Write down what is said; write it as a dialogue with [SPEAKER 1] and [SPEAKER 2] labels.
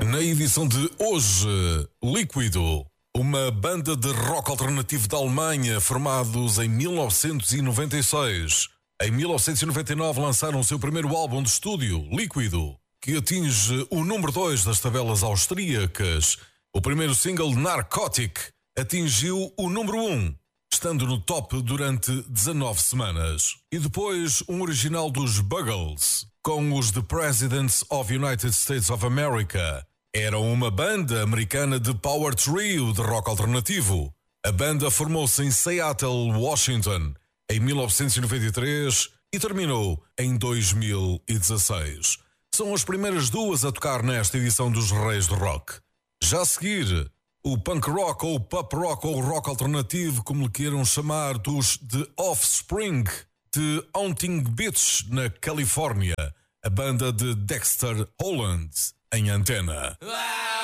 [SPEAKER 1] Na edição de hoje, Líquido, uma banda de rock alternativo da Alemanha, formados em 1996. Em 1999 lançaram o seu primeiro álbum de estúdio, Líquido, que atinge o número 2 das tabelas austríacas. O primeiro single, Narcotic, atingiu o número 1, estando no top durante 19 semanas. E depois um original dos Buggles, com os The Presidents of United States of America. Eram uma banda americana de power trio de rock alternativo. A banda formou-se em Seattle, Washington, em 1993 e terminou em 2016. São as primeiras duas a tocar nesta edição dos Reis do Rock. Já a seguir, o punk rock ou pop rock ou rock alternativo, como lhe queiram chamar, dos The Offspring, de Haunting Beach, na Califórnia, a banda de Dexter Holland, em Antena.